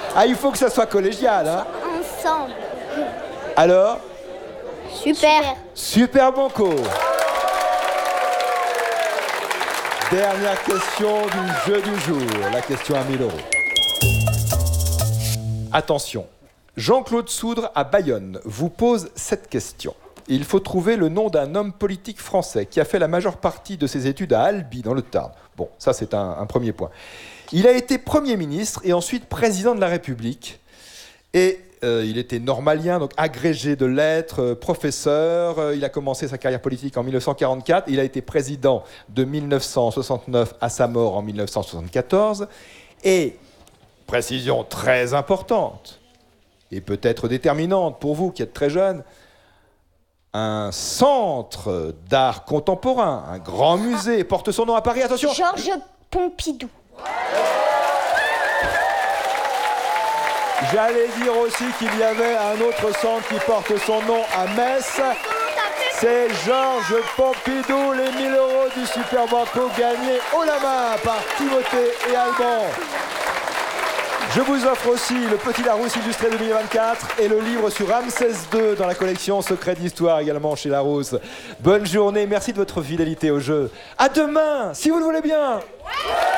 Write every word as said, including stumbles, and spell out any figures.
Ah, il faut que ça soit collégial, hein. Ensemble. Alors? Super. Super banco. Dernière question du jeu du jour, la question à mille euros. Attention, Jean-Claude Soudre à Bayonne vous pose cette question. Il faut trouver le nom d'un homme politique français qui a fait la majeure partie de ses études à Albi, dans le Tarn. Bon, ça c'est un, un premier point. Il a été Premier ministre et ensuite Président de la République. Et euh, il était normalien, donc agrégé de lettres, euh, professeur. Euh, il a commencé sa carrière politique en mille neuf cent quarante-quatre. Il a été président de mille neuf cent soixante-neuf à sa mort en mille neuf cent soixante-quatorze. Et, précision très importante, et peut-être déterminante pour vous qui êtes très jeune, un centre d'art contemporain, un grand musée, porte son nom à Paris. Attention! Georges Pompidou. J'allais dire aussi qu'il y avait un autre centre qui porte son nom à Metz. C'est Georges Pompidou, les mille euros du Super Banco gagnés haut la main par Timothée et Alban. Je vous offre aussi le Petit Larousse illustré deux mille vingt-quatre et le livre sur Ramsès deux dans la collection Secrets d'Histoire également chez Larousse. Bonne journée, merci de votre fidélité au jeu. À demain, si vous le voulez bien.